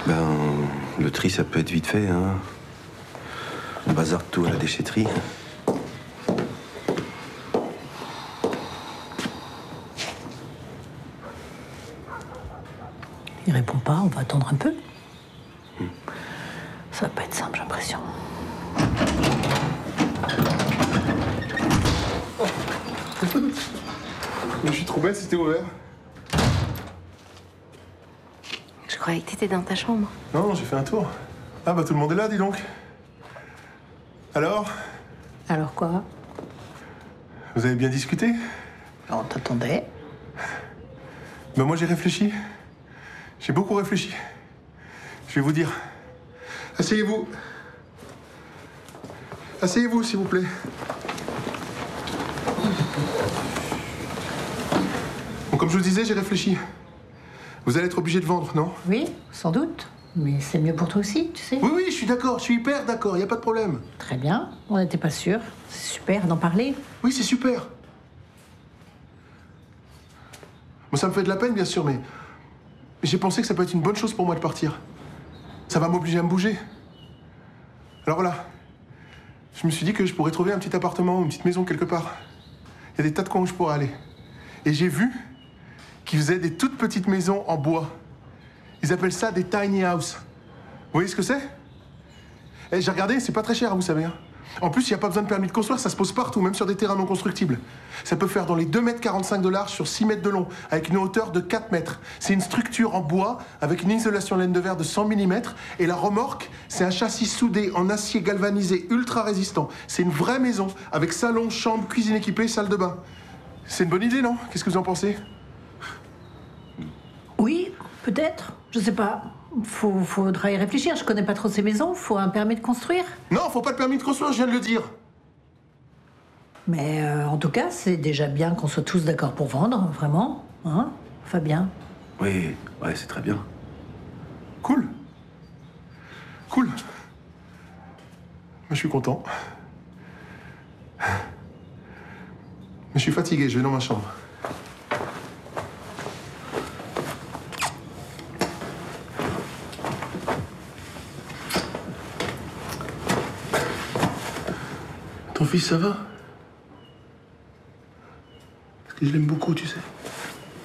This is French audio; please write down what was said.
Le tri, ça peut être vite fait, hein. On bazarde tout à la déchetterie. Il répond pas, on va attendre un peu. Ça va pas être simple, j'ai l'impression. Mais je suis trop bête, c'était ouvert. Je croyais que t'étais dans ta chambre. Non, j'ai fait un tour. Ah bah tout le monde est là, dis donc. Alors, Alors quoi? vous avez bien discuté? On t'attendait. Ben moi j'ai réfléchi. J'ai beaucoup réfléchi. Je vais vous dire. Asseyez-vous. Asseyez-vous, s'il vous plaît. Bon, comme je vous disais, j'ai réfléchi. Vous allez être obligé de vendre, non? Oui, sans doute. Mais c'est mieux pour toi aussi, tu sais. Oui, oui, je suis d'accord, je suis hyper d'accord, il n'y a pas de problème. Très bien, on n'était pas sûr. C'est super d'en parler. Oui, c'est super. Bon, ça me fait de la peine, bien sûr, mais j'ai pensé que ça peut être une bonne chose pour moi de partir. Ça va m'obliger à me bouger. Alors voilà, je me suis dit que je pourrais trouver un petit appartement, une petite maison quelque part. Il y a des tas de coins où je pourrais aller. Et j'ai vu qu'ils faisaient des toutes petites maisons en bois. Ils appellent ça des tiny house. Vous voyez ce que c'est? Eh, j'ai regardé, c'est pas très cher, vous savez. Hein. En plus, il n'y a pas besoin de permis de construire, ça se pose partout, même sur des terrains non constructibles. Ça peut faire dans les 2,45 m de large sur 6 mètres de long, avec une hauteur de 4 mètres. C'est une structure en bois, avec une isolation laine de verre de 100 mm, et la remorque, c'est un châssis soudé en acier galvanisé ultra résistant. C'est une vraie maison, avec salon, chambre, cuisine équipée, salle de bain. C'est une bonne idée, non? Qu'est-ce que vous en pensez? Oui, peut-être. Je sais pas. Faudra y réfléchir. Je connais pas trop ces maisons. Faut un permis de construire. Non, faut pas de permis de construire, je viens de le dire. Mais en tout cas, c'est déjà bien qu'on soit tous d'accord pour vendre, vraiment. Hein, Fabien? Oui, ouais, c'est très bien. Cool. Cool. Moi, je suis content. Mais je suis fatigué, je vais dans ma chambre. Ton fils, ça va? Parce que je l'aime beaucoup, tu sais.